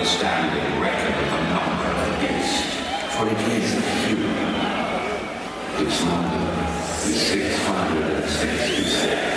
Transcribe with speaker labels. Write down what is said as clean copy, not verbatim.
Speaker 1: standing record of the number of the beast, for it is a human. Its number is 666.